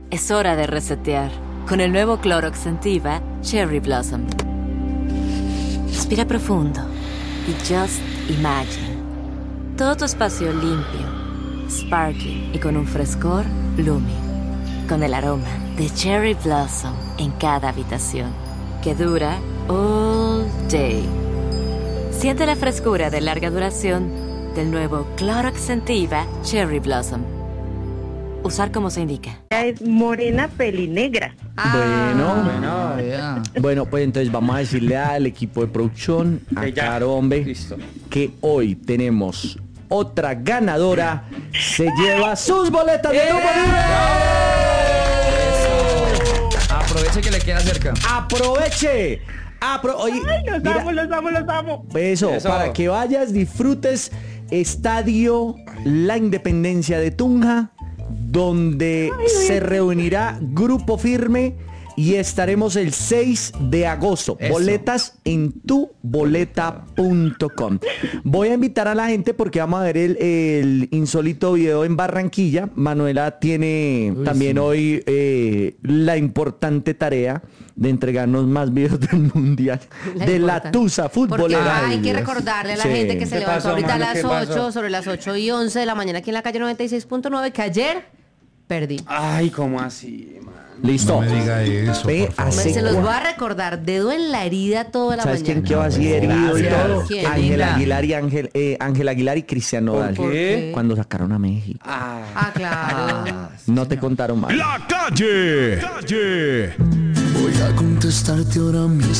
Es hora de resetear con el nuevo Clorox Scentiva Cherry Blossom. Respira profundo y just imagine. Todo tu espacio limpio, sparkling y con un frescor blooming. Con el aroma de Cherry Blossom en cada habitación, que dura all day. Siente la frescura de larga duración del nuevo Clorox Scentiva Cherry Blossom. Usar como se indica. Es morena pelinegra. Bueno, pues entonces vamos a decirle al equipo de producción, a Caro, hombre, que hoy tenemos otra ganadora. Se lleva sus boletas de Tumbo Libre. Aproveche que le queda cerca. ¡Aproveche! Oye, Ay, los amo. Eso, para que vayas, disfrutes Estadio La Independencia de Tunja, donde se reunirá Grupo Firme y estaremos el 6 de agosto. Eso. Boletas en tuboleta.com. Voy a invitar a la gente porque vamos a ver el insólito video en Barranquilla. Manuela tiene también hoy la importante tarea de entregarnos más videos del mundial de la Tusa futbolera. Porque hay que recordarle a la gente que se levantó ahorita a las 8, sobre las 8:11 de la mañana aquí en la calle 96.9, que ayer perdí. Ay, ¿cómo así, man? Listo. No me diga eso, por favor. Se los voy a recordar, dedo en la herida toda la ¿Sabes mañana. quién quedó así herido y todo? ¿Quién? Ángel Aguilar y Ángel Aguilar y Cristian Nodal. ¿Por qué? Cuando sacaron a México. Claro. No te contaron mal. La calle. Voy a contestarte ahora mismo.